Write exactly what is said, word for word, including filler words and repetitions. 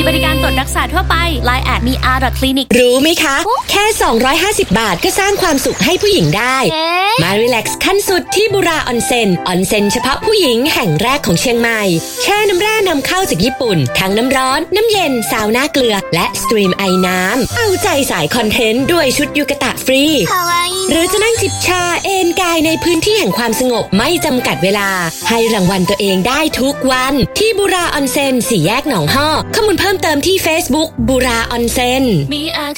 บริการตรวจรักษาทั่วไป ไลน์ แอท มี อาร์ คลินิกรู้ไหมคะแค่สองร้อยห้าสิบบาทก็สร้างความสุขให้ผู้หญิงได้มารีแลกซ์ขั้นสุดที่บุราออนเซ็นออนเซ็นเฉพาะผู้หญิงแห่งแรกของเชียงใหม่แช่น้ำแร่นำเข้าจากญี่ปุ่นทั้งน้ำร้อนน้ำเย็นซาวน่าเกลือและสตรีมไอน้ำเอาใจสายคอนเทนต์ด้วยชุดยูกะตะฟรีหรือจะนั่งจิบชาเอนกายในพื้นที่แห่งความสงบไม่จำกัดเวลาให้รางวัลตัวเองได้ทุกวันที่บุราออนเซ็นสี่แยกหนองฮ้อข้อมูลเพิ่มเติมที่ Facebook บุราออนเซ็น